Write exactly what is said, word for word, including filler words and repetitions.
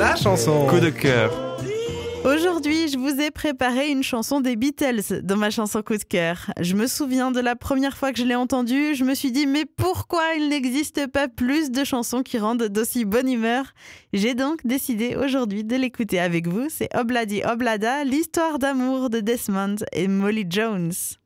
la chanson coup de cœur. Aujourd'hui, je vous ai préparé une chanson des Beatles dans ma chanson coup de cœur. Je me souviens de la première fois que je l'ai entendue, je me suis dit mais pourquoi il n'existe pas plus de chansons qui rendent d'aussi bonne humeur? J'ai donc décidé aujourd'hui de l'écouter avec vous. C'est Obladi Oblada, l'histoire d'amour de Desmond et Molly Jones.